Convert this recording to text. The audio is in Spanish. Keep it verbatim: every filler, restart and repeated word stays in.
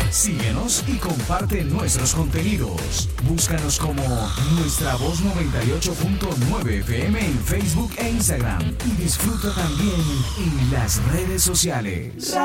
Síguenos y comparte nuestros contenidos. Búscanos como Nuestra Voz noventa y ocho punto nueve F M en Facebook e Instagram. Y disfruta también en las redes sociales.